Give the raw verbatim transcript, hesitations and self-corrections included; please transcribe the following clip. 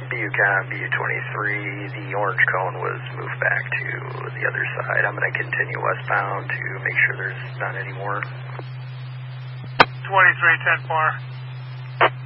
B U COM, B U twenty-three, the orange cone was moved back to the other side. I'm going to continue westbound to make sure there's not any more. twenty-three, ten four.